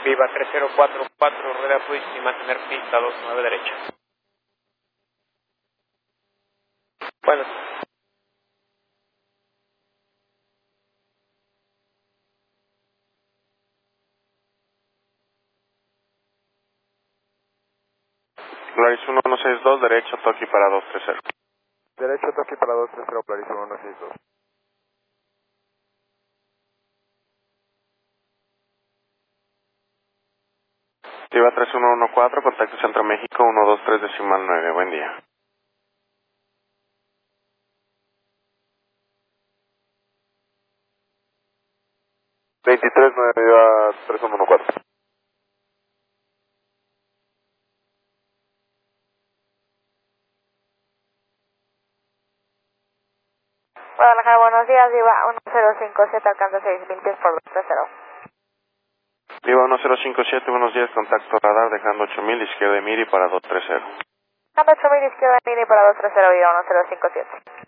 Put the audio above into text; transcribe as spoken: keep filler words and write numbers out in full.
Viva tres cero cuatro cuatro, rueda switch y mantener pista dos nueve derecha. Bueno. Polaris uno uno seis dos, derecho, Toki para dos tres cero. Derecho, Toki para dos tres cero, Polaris uno uno seis dos. Viva tres uno uno cuatro, contacto Centro México uno dos tres decimal nueve, buen día. veintitrés nueve, Viva tres uno uno cuatro. Guadalajara, buenos días, Viva uno cero cinco siete, alcanza seis mil pies por dos tres cero. Viva uno cero cinco siete, buenos días, contacto radar, dejando ocho mil, izquierda de Miri para dos tres cero. Ando ocho mil, izquierda, mini para dos tres cero, Viva uno cero cinco siete.